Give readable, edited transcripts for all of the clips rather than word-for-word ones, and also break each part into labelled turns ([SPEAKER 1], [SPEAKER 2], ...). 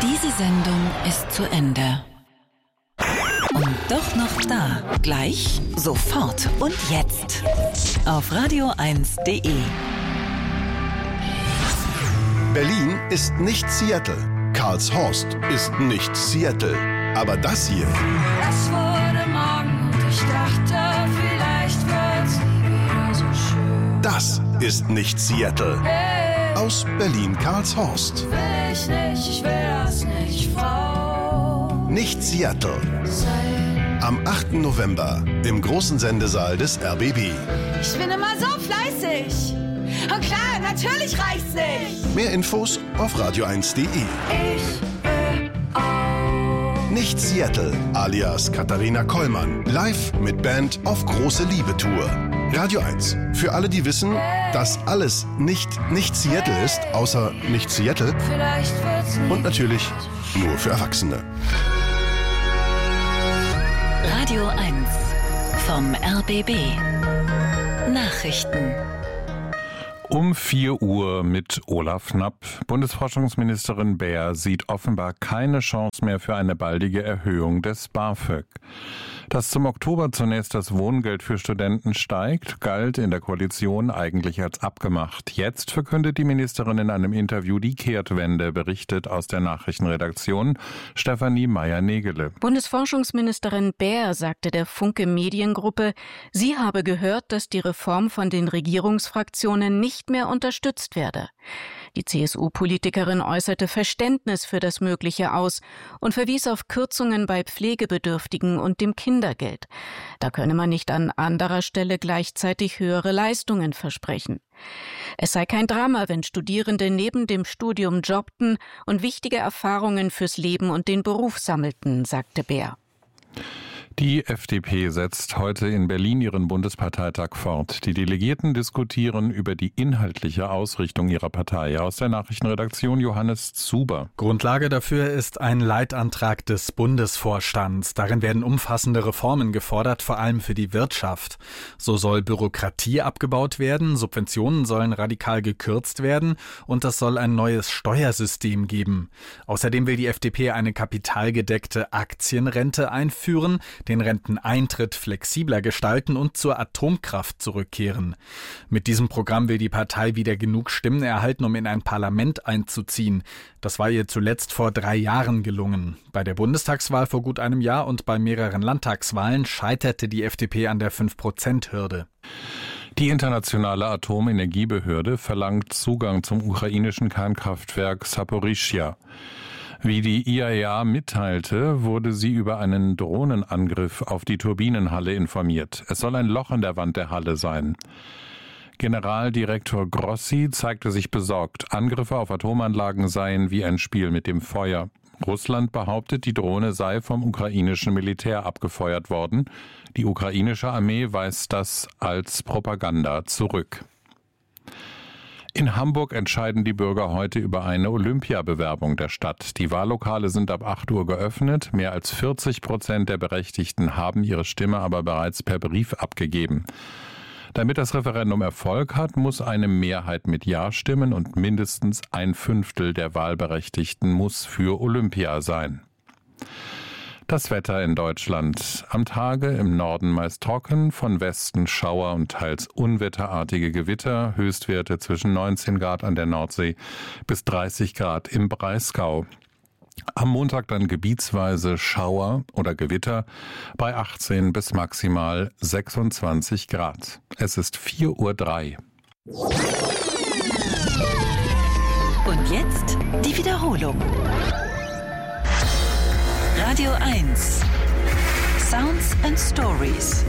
[SPEAKER 1] Diese Sendung ist zu Ende. Und doch noch da. Gleich, sofort und jetzt. Auf radio1.de.
[SPEAKER 2] Berlin ist nicht Seattle. Karlshorst ist nicht Seattle. Aber das hier.
[SPEAKER 3] Es wurde Morgen und ich dachte, vielleicht wird's nie wieder so schön.
[SPEAKER 2] Das ist nicht Seattle.
[SPEAKER 3] Hey,
[SPEAKER 2] Aus Berlin-Karlshorst.
[SPEAKER 3] will ich nicht, ich will das nicht, Frau.
[SPEAKER 2] Nicht Seattle.
[SPEAKER 3] Sein.
[SPEAKER 2] Am 8. November im großen Sendesaal des RBB.
[SPEAKER 3] Ich bin immer so fleißig. Und klar, natürlich reicht's nicht.
[SPEAKER 2] Mehr Infos auf radio1.de.
[SPEAKER 3] Ich will auch.
[SPEAKER 2] Nicht Seattle, alias Katharina Kollmann. Live mit Band auf große Liebe-Tour. Radio 1. Für alle, die wissen, dass alles nicht Seattle ist, außer nicht Seattle.
[SPEAKER 3] Vielleicht wird's nie.
[SPEAKER 2] Und natürlich nur für Erwachsene.
[SPEAKER 1] Radio 1 vom RBB. Nachrichten.
[SPEAKER 4] Um 4 Uhr mit Olaf Knapp. Bundesforschungsministerin Baer sieht offenbar keine Chance mehr für eine baldige Erhöhung des BAföG. Dass zum Oktober zunächst das Wohngeld für Studenten steigt, galt in der Koalition eigentlich als abgemacht. Jetzt verkündet die Ministerin in einem Interview die Kehrtwende, berichtet aus der Nachrichtenredaktion Stefanie Meyer-Negele.
[SPEAKER 5] Bundesforschungsministerin Baer sagte der Funke Mediengruppe, sie habe gehört, dass die Reform von den Regierungsfraktionen nicht mehr unterstützt werde. Die CSU-Politikerin äußerte Verständnis für das Mögliche aus und verwies auf Kürzungen bei Pflegebedürftigen und dem Kindergeld. Da könne man nicht an anderer Stelle gleichzeitig höhere Leistungen versprechen. Es sei kein Drama, wenn Studierende neben dem Studium jobbten und wichtige Erfahrungen fürs Leben und den Beruf sammelten, sagte Baer.
[SPEAKER 4] Die FDP setzt heute in Berlin ihren Bundesparteitag fort. Die Delegierten diskutieren über die inhaltliche Ausrichtung ihrer Partei. Aus der Nachrichtenredaktion Johannes Zuber.
[SPEAKER 6] Grundlage dafür ist ein Leitantrag des Bundesvorstands. Darin werden umfassende Reformen gefordert, vor allem für die Wirtschaft. So soll Bürokratie abgebaut werden, Subventionen sollen radikal gekürzt werden und es soll ein neues Steuersystem geben. Außerdem will die FDP eine kapitalgedeckte Aktienrente einführen, den Renteneintritt flexibler gestalten und zur Atomkraft zurückkehren. Mit diesem Programm will die Partei wieder genug Stimmen erhalten, um in ein Parlament einzuziehen. Das war ihr zuletzt vor 3 Jahren gelungen. Bei der Bundestagswahl vor gut einem Jahr und bei mehreren Landtagswahlen scheiterte die FDP an der 5%-Hürde.
[SPEAKER 4] Die internationale Atomenergiebehörde verlangt Zugang zum ukrainischen Kernkraftwerk Saporischschja. Wie die IAEA mitteilte, wurde sie über einen Drohnenangriff auf die Turbinenhalle informiert. Es soll ein Loch in der Wand der Halle sein. Generaldirektor Grossi zeigte sich besorgt. Angriffe auf Atomanlagen seien wie ein Spiel mit dem Feuer. Russland behauptet, die Drohne sei vom ukrainischen Militär abgefeuert worden. Die ukrainische Armee weist das als Propaganda zurück. In Hamburg entscheiden die Bürger heute über eine Olympiabewerbung der Stadt. Die Wahllokale sind ab 8 Uhr geöffnet. Mehr als 40% der Berechtigten haben ihre Stimme aber bereits per Brief abgegeben. Damit das Referendum Erfolg hat, muss eine Mehrheit mit Ja stimmen und mindestens 1/5 der Wahlberechtigten muss für Olympia sein. Das Wetter in Deutschland. Am Tage im Norden meist trocken, von Westen Schauer und teils unwetterartige Gewitter, Höchstwerte zwischen 19 Grad an der Nordsee bis 30 Grad im Breisgau. Am Montag dann gebietsweise Schauer oder Gewitter bei 18 bis maximal 26 Grad. Es ist 4:03 Uhr.
[SPEAKER 1] Und jetzt die Wiederholung. Radio 1. Sounds and Stories.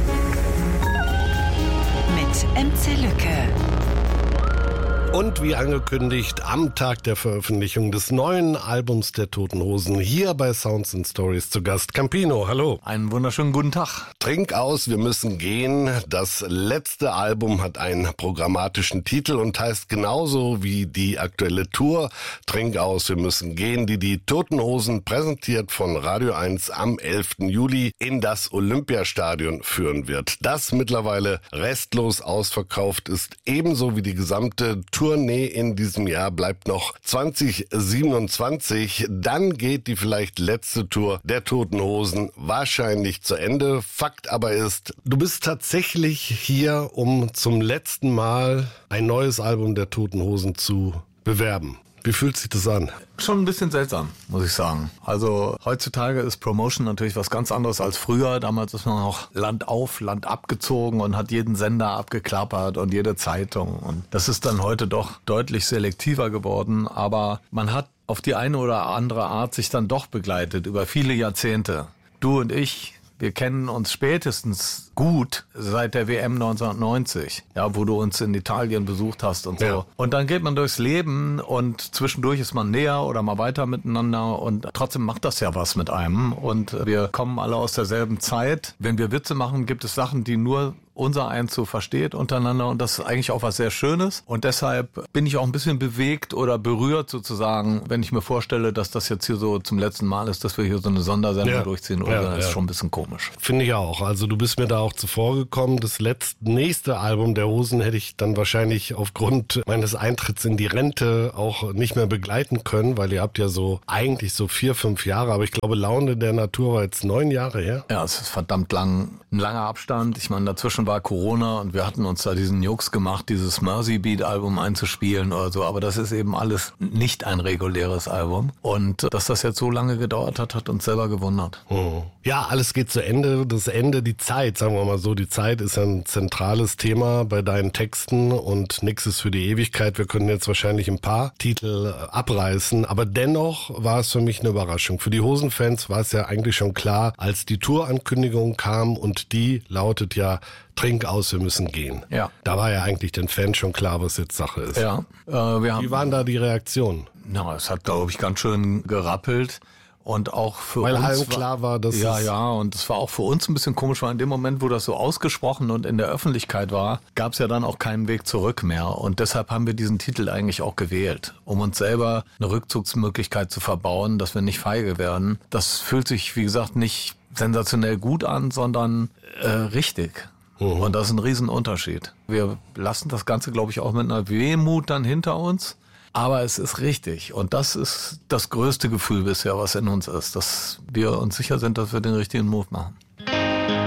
[SPEAKER 1] Mit MC Lücke.
[SPEAKER 7] Und wie angekündigt, am Tag der Veröffentlichung des neuen Albums der Toten Hosen hier bei Sounds and Stories zu Gast Campino. Hallo.
[SPEAKER 8] Einen wunderschönen guten Tag.
[SPEAKER 7] Trink aus, wir müssen gehen. Das letzte Album hat einen programmatischen Titel und heißt genauso wie die aktuelle Tour. Trink aus, wir müssen gehen, die die Toten Hosen präsentiert von Radio 1 am 11. Juli in das Olympiastadion führen wird. Das mittlerweile restlos ausverkauft ist, ebenso wie die gesamte Tour Tournee in diesem Jahr bleibt noch 2027. Dann geht die vielleicht letzte Tour der Toten Hosen wahrscheinlich zu Ende. Fakt aber ist, du bist tatsächlich hier, um zum letzten Mal ein neues Album der Toten Hosen zu bewerben. Wie fühlt sich das an?
[SPEAKER 8] Schon ein bisschen seltsam, muss ich sagen. Also heutzutage ist Promotion natürlich was ganz anderes als früher. Damals ist man auch Land auf, Land abgezogen und hat jeden Sender abgeklappert und jede Zeitung. Und das ist dann heute doch deutlich selektiver geworden. Aber man hat auf die eine oder andere Art sich dann doch begleitet über viele Jahrzehnte. Du und ich, wir kennen uns spätestens gut seit der WM 1990, ja, wo du uns in Italien besucht hast und so. Ja. Und dann geht man durchs Leben und zwischendurch ist man näher oder mal weiter miteinander und trotzdem macht das ja was mit einem. Und wir kommen alle aus derselben Zeit. Wenn wir Witze machen, gibt es Sachen, die nur unser eins so versteht untereinander und das ist eigentlich auch was sehr Schönes und deshalb bin ich auch ein bisschen bewegt oder berührt sozusagen, wenn ich mir vorstelle, dass das jetzt hier so zum letzten Mal ist, dass wir hier so eine Sondersendung durchziehen oder das ist schon ein bisschen komisch.
[SPEAKER 7] Finde ich auch. Also du bist mir da auch zuvor gekommen. Das nächste Album der Hosen hätte ich dann wahrscheinlich aufgrund meines Eintritts in die Rente auch nicht mehr begleiten können, weil ihr habt ja so eigentlich so 4-5 Jahre, aber ich glaube Laune der Natur war jetzt 9 Jahre her.
[SPEAKER 8] Ja, es ist verdammt ein langer Abstand. Ich meine, dazwischen war Corona und wir hatten uns da diesen Jux gemacht, dieses Mercy Beat Album einzuspielen oder so, aber das ist eben alles nicht ein reguläres Album und dass das jetzt so lange gedauert hat, hat uns selber gewundert.
[SPEAKER 7] Ja, alles geht zu Ende, das Ende, die Zeit, sagen wir mal so, die Zeit ist ein zentrales Thema bei deinen Texten und nix ist für die Ewigkeit. Wir können jetzt wahrscheinlich ein paar Titel abreißen, aber dennoch war es für mich eine Überraschung. Für die Hosenfans war es ja eigentlich schon klar, als die Tourankündigung kam und die lautet ja Trink aus, wir müssen gehen.
[SPEAKER 8] Ja.
[SPEAKER 7] Da war ja eigentlich den Fans schon klar, was jetzt Sache ist.
[SPEAKER 8] Ja.
[SPEAKER 7] Wie waren da die Reaktionen?
[SPEAKER 8] Na, es hat, glaube ich, ganz schön gerappelt. Und auch für
[SPEAKER 7] weil
[SPEAKER 8] uns.
[SPEAKER 7] Weil allen klar war, dass
[SPEAKER 8] und es war auch für uns ein bisschen komisch, weil in dem Moment, wo das so ausgesprochen und in der Öffentlichkeit war, gab es ja dann auch keinen Weg zurück mehr. Und deshalb haben wir diesen Titel eigentlich auch gewählt, um uns selber eine Rückzugsmöglichkeit zu verbauen, dass wir nicht feige werden. Das fühlt sich, wie gesagt, nicht sensationell gut an, sondern richtig. Und das ist ein Riesenunterschied. Wir lassen das Ganze, glaube ich, auch mit einer Wehmut dann hinter uns. Aber es ist richtig. Und das ist das größte Gefühl bisher, was in uns ist. Dass wir uns sicher sind, dass wir den richtigen Move machen.